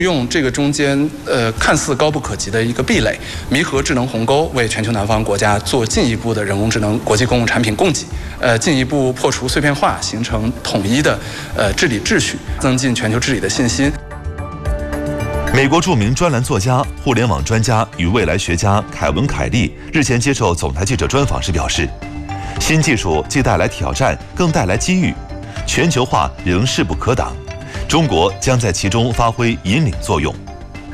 用这个中间看似高不可及的一个壁垒，弥合智能鸿沟，为全球南方国家做进一步的人工智能国际公共产品供给，进一步破除碎片化，形成统一的治理秩序，增进全球治理的信心。 美国著名专栏作家、互联网专家与未来学家凯文·凯利日前接受总台记者专访时表示，新技术既带来挑战，更带来机遇，全球化仍势不可挡。中国将在其中发挥引领作用。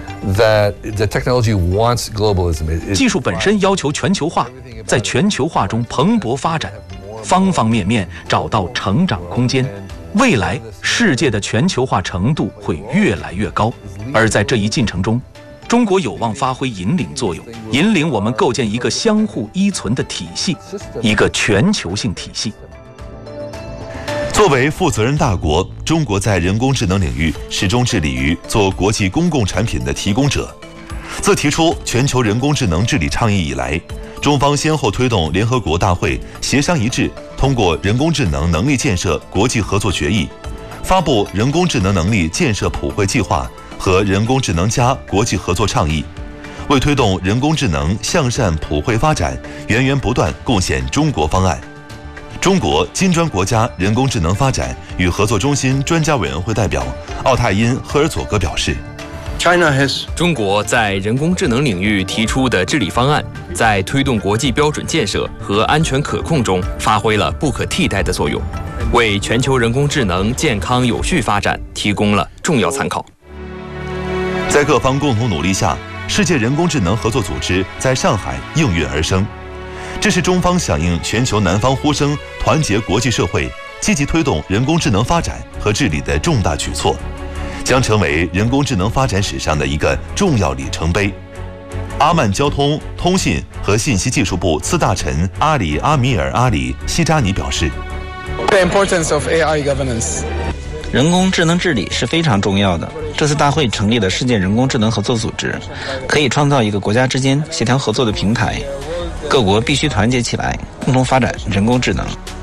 技术本身要求全球化，在全球化中蓬勃发展，方方面面找到成长空间。未来世界的全球化程度会越来越高，而在这一进程中，中国有望发挥引领作用，引领我们构建一个相互依存的体系，一个全球性体系。 作为负责任大国，中国在人工智能领域始终致力于做国际公共产品的提供者。自提出全球人工智能治理倡议以来，中方先后推动联合国大会协商一致通过人工智能能力建设国际合作决议，发布人工智能能力建设普惠计划和人工智能+国际合作倡议，为推动人工智能向善普惠发展源源不断贡献中国方案。中国金砖国家人工智能发展与合作中心专家委员会代表奥泰因·赫尔佐格表示， 中国在人工智能领域提出的治理方案，在推动国际标准建设和安全可控中发挥了不可替代的作用，为全球人工智能健康有序发展提供了重要参考。 在各方共同努力下，世界人工智能合作组织在上海应运而生。这是中方响应全球南方呼声，团结国际社会，积极推动人工智能发展和治理的重大举措，将成为人工智能发展史上的一个重要里程碑。阿曼交通、通信和信息技术部次大臣阿里·阿米尔·阿里·西扎尼表示 The importance of AI governance. 人工智能治理是非常重要的。这次大会成立了世界人工智能合作组织，可以创造一个国家之间协调合作的平台。各国必须团结起来，共同发展人工智能。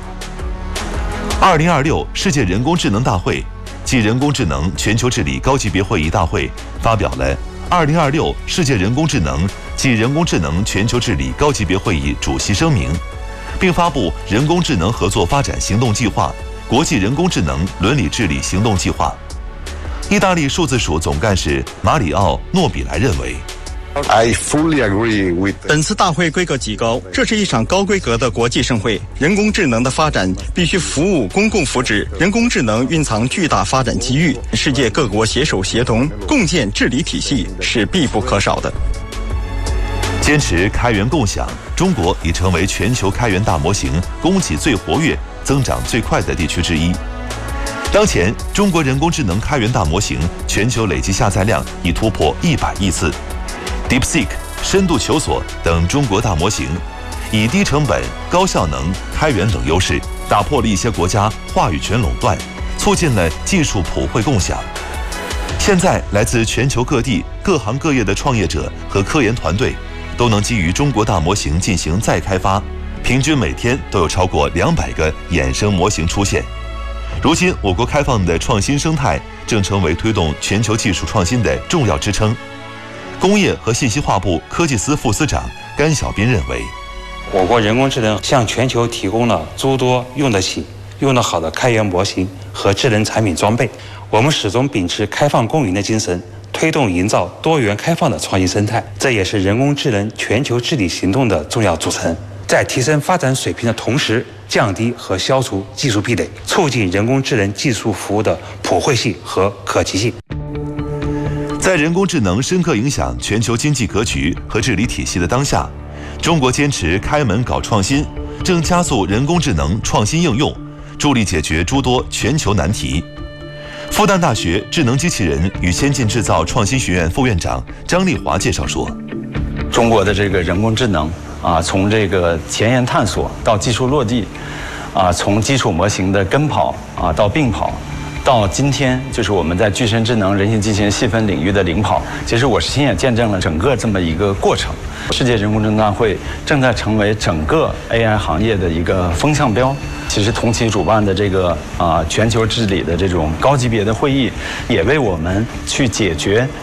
2026世界人工智能大会暨人工智能全球治理高级别会议大会发表了2026世界人工智能暨人工智能全球治理高级别会议主席声明，并发布人工智能合作发展行动计划、国际人工智能伦理治理行动计划。意大利数字署总干事马里奥·诺比莱认为， 本次大会规格极高，这是一场高规格的国际盛会。人工智能的发展必须服务公共福祉，人工智能蕴藏巨大发展机遇，世界各国携手协同，共建治理体系是必不可少的。 坚持开源共享，中国已成为全球开源大模型供给最活跃、增长最快的地区之一。当前，中国人工智能开源大模型全球累计下载量已突破100亿次。DeepSeek、深度求索等中国大模型，以低成本、高效能、开源等优势，打破了一些国家话语权垄断，促进了技术普惠共享。现在，来自全球各地各行各业的创业者和科研团队，都能基于中国大模型进行再开发，平均每天都有超过200个衍生模型出现。如今，我国开放的创新生态正成为推动全球技术创新的重要支撑。工业和信息化部科技司副司长甘小斌认为， 我国人工智能向全球提供了诸多用得起、用得好的开源模型和智能产品装备。我们始终秉持开放共赢的精神，推动营造多元开放的创新生态，这也是人工智能全球治理行动的重要组成。在提升发展水平的同时，降低和消除技术壁垒，促进人工智能技术服务的普惠性和可及性。 在人工智能深刻影响全球经济格局和治理体系的当下，中国坚持开门搞创新，正加速人工智能创新应用，助力解决诸多全球难题。复旦大学智能机器人与先进制造创新学院副院长张丽华介绍说， 中国的这个人工智能从这个前沿探索到技术落地，从基础模型的跟跑到并跑，到今天就是我们在具身智能、人形机器人细分领域的领跑。其实我是亲眼见证了整个这么一个过程。世界人工智能大会正在成为整个 AI 行业的一个风向标。其实同期主办的这个全球治理的这种高级别的会议，也为我们去解决